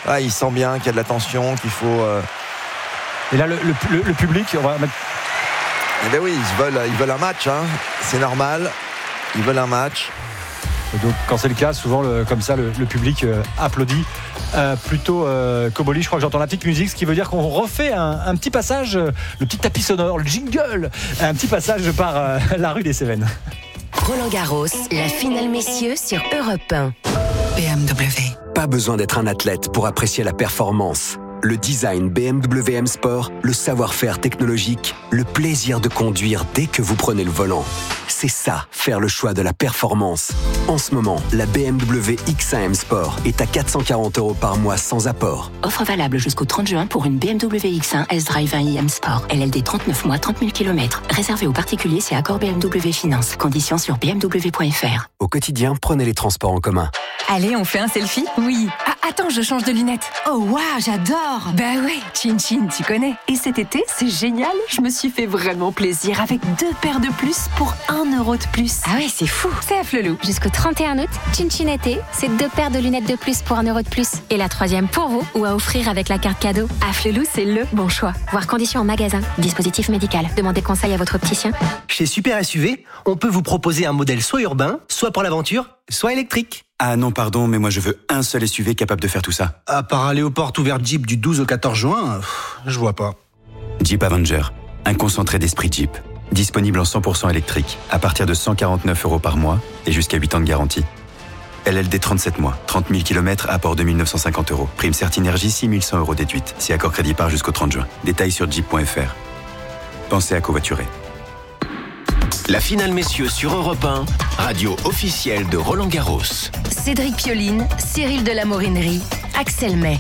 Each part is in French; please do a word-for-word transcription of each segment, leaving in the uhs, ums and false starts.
ah, il sent bien qu'il y a de la tension, qu'il faut. Euh... Et là, le, le, le public, on va mettre. Eh bien oui, ils veulent, ils veulent un match, hein. C'est normal. Ils veulent un match. Et donc, quand c'est le cas, souvent, le, comme ça, le, le public euh, applaudit euh, plutôt euh, Koboli. Je crois que j'entends la petite musique, ce qui veut dire qu'on refait un, un petit passage, euh, le petit tapis sonore, le jingle, un petit passage par euh, la rue des Cévennes. Roland Garros, la finale messieurs sur Europe un. B M W. Pas besoin d'être un athlète pour apprécier la performance. Le design B M W M Sport, le savoir-faire technologique, le plaisir de conduire dès que vous prenez le volant. C'est ça, faire le choix de la performance. En ce moment, la B M W X un M Sport est à quatre cent quarante euros par mois sans apport. Offre valable jusqu'au trente juin pour une B M W X un S-Drive un i M Sport. L L D trente-neuf mois, trente mille kilomètres. Réservé aux particuliers, c'est accord B M W Finance. Conditions sur b m w point f r. Au quotidien, prenez les transports en commun. Allez, on fait un selfie ? Oui. Ah, attends, je change de lunettes. Oh, waouh, j'adore. Bah ouais, Chin Chin, tu connais. Et cet été, c'est génial. Je me suis fait vraiment plaisir avec deux paires de plus pour un euro de plus. Ah ouais, c'est fou. C'est à Flelou. Jusqu'au trente et un août, Chin Chin été, c'est deux paires de lunettes de plus pour un euro de plus. Et la troisième pour vous ou à offrir avec la carte cadeau. À Flelou, c'est le bon choix. Voir conditions en magasin. Dispositif médical. Demandez conseil à votre opticien. Chez Super S U V, on peut vous proposer un modèle soit urbain, soit pour l'aventure, soit électrique. Ah non, pardon, mais moi je veux un seul S U V capable de faire tout ça. À part aller aux portes ouvertes Jeep du douze au quatorze juin, pff, je vois pas. Jeep Avenger, un concentré d'esprit Jeep. Disponible en cent pour cent électrique, à partir de cent quarante-neuf euros par mois et jusqu'à huit ans de garantie. L L D trente-sept mois, trente mille kilomètres, apport deux mille neuf cent cinquante euros. Prime Certinergie, six mille cent euros déduite. Si accord crédit part jusqu'au trente juin. Détails sur jeep point f r. Pensez à covoiturer. La finale messieurs sur Europe un, radio officielle de Roland Garros. Cédric Pioline, Cyril de la Morinerie, Axel May.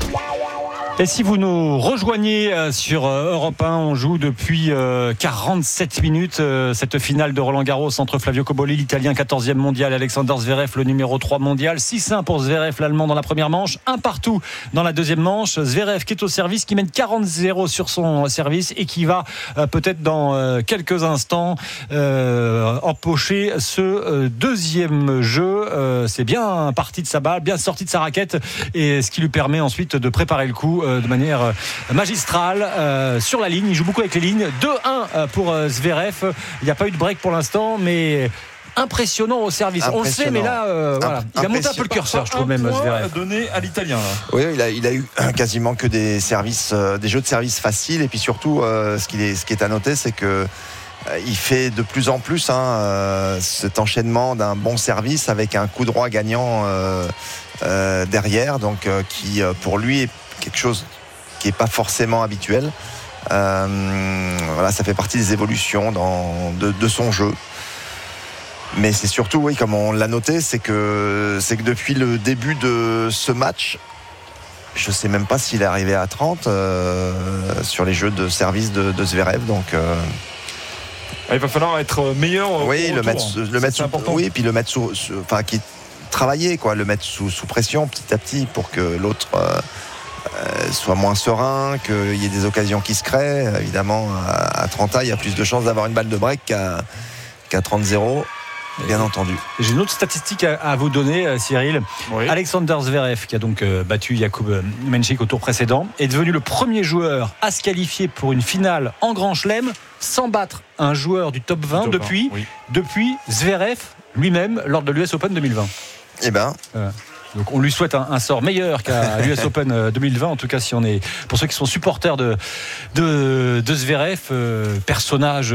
Et si vous nous rejoignez sur Europe un, on joue depuis quarante-sept minutes cette finale de Roland Garros entre Flavio Koboli, l'Italien quatorzième mondial, Alexander Zverev, le numéro trois mondial. six un pour Zverev, l'Allemand dans la première manche, un partout dans la deuxième manche. Zverev qui est au service, qui mène quarante zéro sur son service et qui va peut-être dans quelques instants euh, empocher ce deuxième jeu. C'est bien parti de sa balle, bien sorti de sa raquette, et ce qui lui permet ensuite de préparer le coup de manière magistrale euh, sur la ligne. Il joue beaucoup avec les lignes. deux un pour Zverev. Il n'y a pas eu de break pour l'instant, mais impressionnant au service. On le sait, mais là, euh, voilà. Il a monté un peu le curseur, je trouve, même Zverev. Donné à l'Italien. Là. Oui, il a, il a eu quasiment que des services, euh, des jeux de service faciles. Et puis surtout, euh, ce, qui est, ce qui est à noter, c'est que euh, il fait de plus en plus hein, euh, cet enchaînement d'un bon service avec un coup droit gagnant euh, euh, derrière, donc euh, qui pour lui est quelque chose qui n'est pas forcément habituel. Euh, voilà, ça fait partie des évolutions dans, de, de son jeu. Mais c'est surtout, oui, comme on l'a noté, c'est que, c'est que depuis le début de ce match, je ne sais même pas s'il est arrivé à trente euh, sur les jeux de service de, de Zverev. Donc, euh, il va falloir être meilleur. Oui, le mettre, le mettre sous, important. oui, puis le mettre sous, sous enfin, qui travailler, quoi, le mettre sous, sous pression petit à petit pour que l'autre euh, euh, soit moins serein, qu'il y ait des occasions qui se créent. Évidemment, à, à trente ans, il y a plus de chances d'avoir une balle de break qu'à, qu'à trente zéro. Bien entendu. J'ai une autre statistique à, à vous donner, Cyril. Oui. Alexander Zverev, qui a donc euh, battu Jakub Menchik au tour précédent, est devenu le premier joueur à se qualifier pour une finale en Grand Chelem sans battre un joueur du top vingt, top depuis, vingt, oui. depuis Zverev lui-même lors de l'U S Open deux mille vingt. Eh ben. Euh, Donc on lui souhaite un, un sort meilleur qu'à l'U S Open deux mille vingt. En tout cas, si on est pour ceux qui sont supporters de de, de Zverev, euh, personnage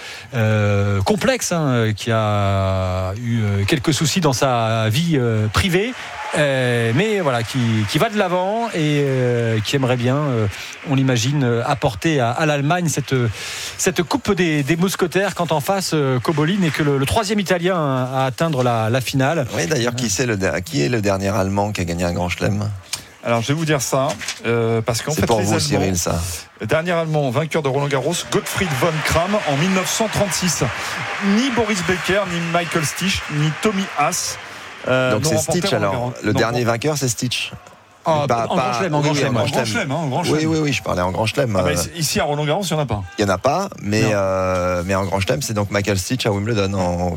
euh, complexe, hein, qui a eu quelques soucis dans sa vie euh, privée. Euh, mais voilà, qui, qui va de l'avant et euh, qui aimerait bien, euh, on l'imagine, apporter à, à l'Allemagne cette, cette coupe des, des mousquetaires quand en face euh, Koboli n'est que le, le troisième Italien à, à atteindre la, la finale. Oui, d'ailleurs, qui, c'est le, qui est le dernier Allemand qui a gagné un Grand Chelem ? Alors je vais vous dire ça, euh, parce qu'en c'est fait pour les vous, Allemands, Cyril, ça. Le dernier Allemand vainqueur de Roland Garros, Gottfried von Kram en dix-neuf cent trente-six. Ni Boris Becker, ni Michael Stich, ni Tommy Haas. Euh, Donc c'est Stich alors. Le non, dernier non. vainqueur, c'est Stich. Ah, pas, en Grand Chelem, en Grand Chelem. En Grand Chelem, en Grand Chelem. Oui, oui, oui, je parlais en Grand Chelem. Ah, bah, ici à Roland Garros, il n'y en a pas. Il n'y en a pas, mais, euh, mais en Grand Chelem, c'est donc Michael Stich à Wimbledon en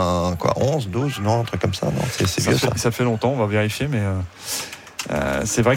quatre-vingt-onze, douze, non, un truc comme ça. Non, c'est, c'est ça, vieux, fait, ça. ça fait longtemps, on va vérifier, mais euh, euh, c'est vrai que